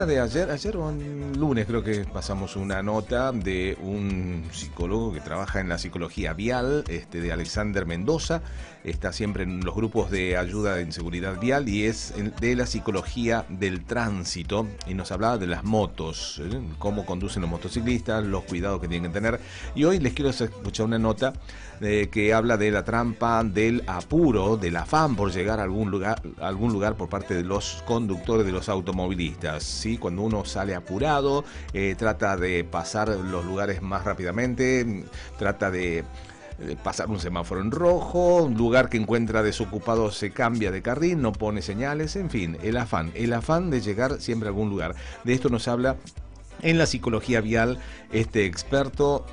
De ayer o el lunes creo que pasamos una nota de un psicólogo que trabaja en la psicología vial, de Alexander Mendoza. Está siempre en los grupos de ayuda en seguridad vial y es de la psicología del tránsito, y nos hablaba de las motos, cómo conducen los motociclistas, los cuidados que tienen que tener. Y hoy les quiero escuchar una nota que habla de la trampa, del apuro, del afán por llegar a algún lugar por parte de los conductores de los automovilistas, ¿sí? Cuando uno sale apurado, trata de pasar los lugares más rápidamente, trata de pasar un semáforo en rojo, un lugar que encuentra desocupado se cambia de carril, no pone señales, en fin, el afán de llegar siempre a algún lugar. De esto nos habla en la psicología vial este experto,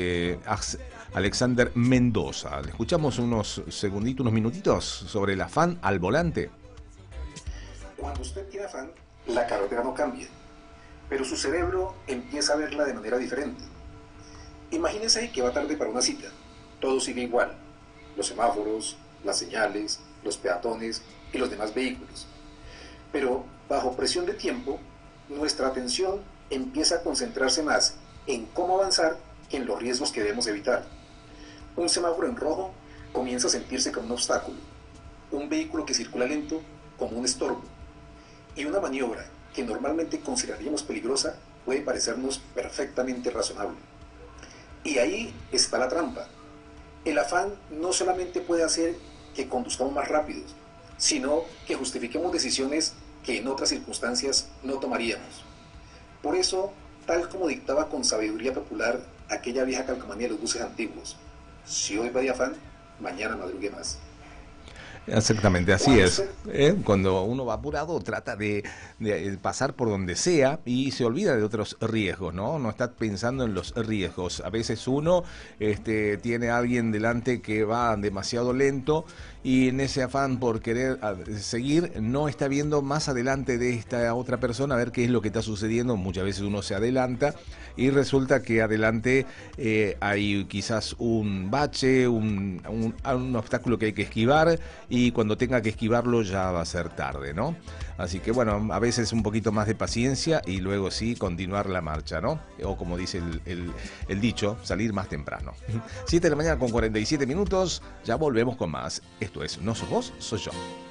Alexander Mendoza. Le escuchamos unos segunditos, unos minutitos sobre el afán al volante. Cuando usted tiene afán, la carretera no cambia, pero su cerebro empieza a verla de manera diferente. Imagínese que va tarde para una cita. Todo sigue igual: los semáforos, las señales, los peatones y los demás vehículos. Pero bajo presión de tiempo, nuestra atención empieza a concentrarse más en cómo avanzar que en los riesgos que debemos evitar. Un semáforo en rojo comienza a sentirse como un obstáculo, un vehículo que circula lento como un estorbo, y una maniobra que normalmente consideraríamos peligrosa puede parecernos perfectamente razonable. Y ahí está la trampa. El afán no solamente puede hacer que conduzcamos más rápidos, sino que justifiquemos decisiones que en otras circunstancias no tomaríamos. Por eso, tal como dictaba con sabiduría popular aquella vieja calcomanía de los buses antiguos: si hoy va de afán, mañana madrugue más. Exactamente, así es. Cuando uno va apurado trata de pasar por donde sea y se olvida de otros riesgos, ¿no? No está pensando en los riesgos. A veces uno tiene a alguien delante que va demasiado lento y en ese afán por querer seguir no está viendo más adelante de esta otra persona a ver qué es lo que está sucediendo. Muchas veces uno se adelanta y resulta que adelante hay quizás un bache, un obstáculo que hay que esquivar, y cuando tenga que esquivarlo ya va a ser tarde, ¿no? Así que bueno, a veces un poquito más de paciencia y luego sí continuar la marcha, ¿no? O como dice el dicho, salir más temprano. 7 de la mañana con 47 minutos, ya volvemos con más. Esto es No Sos Vos, Soy Yo.